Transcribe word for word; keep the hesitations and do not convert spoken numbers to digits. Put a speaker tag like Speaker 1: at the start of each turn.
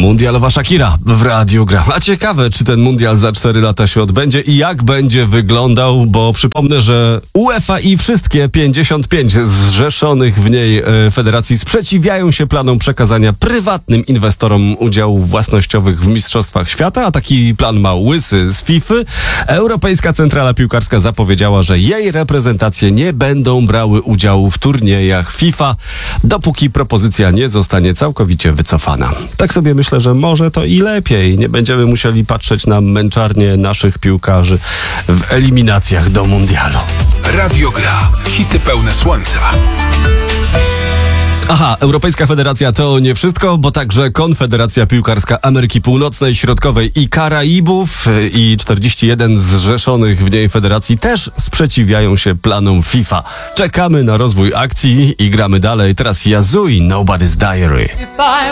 Speaker 1: Mundialowa Shakira w Radiu Gra. A ciekawe, czy ten mundial za cztery lata się odbędzie i jak będzie wyglądał, bo przypomnę, że UEFA i wszystkie pięćdziesiąt pięć zrzeszonych w niej e, federacji sprzeciwiają się planom przekazania prywatnym inwestorom udziałów własnościowych w Mistrzostwach Świata, a taki plan ma Łysy z FIFA. Europejska Centrala Piłkarska zapowiedziała, że jej reprezentacje nie będą brały udziału w turniejach FIFA, dopóki propozycja nie zostanie całkowicie wycofana. Tak sobie myślę, że może to i lepiej. Nie będziemy musieli patrzeć na męczarnię naszych piłkarzy w eliminacjach do mundialu.
Speaker 2: Radio Gra. Hity pełne słońca.
Speaker 1: Aha, Europejska Federacja to nie wszystko, bo także Konfederacja Piłkarska Ameryki Północnej, Środkowej i Karaibów i czterdzieści jeden zrzeszonych w niej federacji też sprzeciwiają się planom FIFA. Czekamy na rozwój akcji i gramy dalej. Teraz Yazoo i Nobody's Diary.